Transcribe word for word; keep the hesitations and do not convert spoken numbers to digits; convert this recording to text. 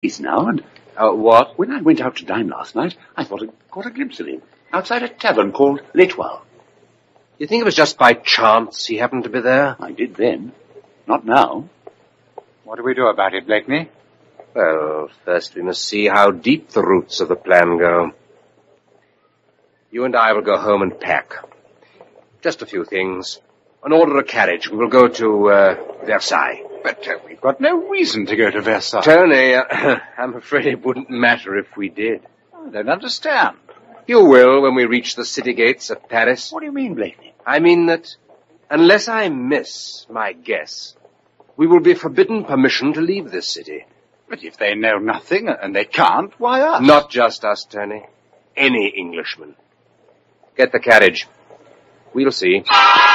Listen, Howard. Uh, what? When I went out to dine last night, I thought I caught a glimpse of him outside a tavern called L'Etoile. You think it was just by chance he happened to be there? I did then. Not now. What do we do about it, Blakeney? Well, first we must see how deep the roots of the plan go. You and I will go home and pack. Just a few things. And order a carriage. We will go to uh, Versailles. But uh, we've got no reason to go to Versailles. Tony, uh, I'm afraid it wouldn't matter if we did. I don't understand. You will when we reach the city gates of Paris. What do you mean, Blakeney? I mean that, unless I miss my guess, we will be forbidden permission to leave this city. But if they know nothing and they can't, why us? Not just us, Tony. Any Englishman. Get the carriage. We'll see.